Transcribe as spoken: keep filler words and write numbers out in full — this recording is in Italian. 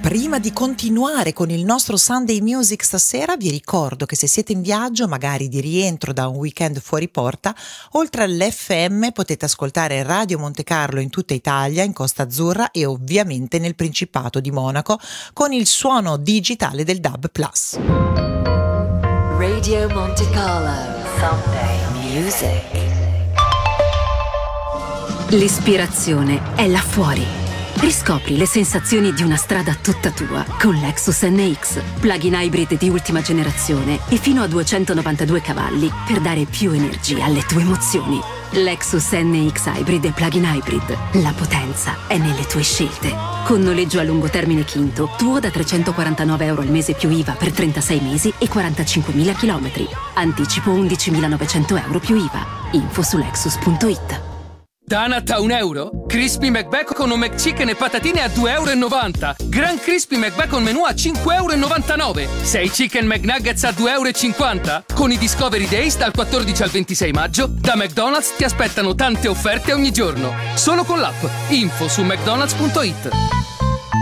Prima di continuare con il nostro Sunday Music stasera, vi ricordo che se siete in viaggio, magari di rientro da un weekend fuori porta, oltre all'F M potete ascoltare Radio Monte Carlo in tutta Italia, in Costa Azzurra e ovviamente nel Principato di Monaco con il suono digitale del D A B plus. Radio Monte Carlo Sunday Music. L'ispirazione è là fuori. Riscopri le sensazioni di una strada tutta tua con Lexus N X, plug-in hybrid di ultima generazione e fino a duecentonovantadue cavalli per dare più energia alle tue emozioni. Lexus N X Hybrid e plug-in hybrid. La potenza è nelle tue scelte. Con noleggio a lungo termine Quinto, tuo da trecentoquarantanove euro al mese più I V A per trentasei mesi e quarantacinquemila chilometri. Anticipo undicimilanovecento euro più I V A. Info su lexus punto it. Donut a un euro? Crispy McBacon o McChicken e patatine a due e novanta euro. Gran Crispy McBacon menù a cinque e novantanove euro. sei Chicken McNuggets a due e cinquanta euro. Con i Discovery Days dal quattordici al ventisei maggio, da McDonald's ti aspettano tante offerte ogni giorno. Solo con l'app. Info su mcdonalds punto it.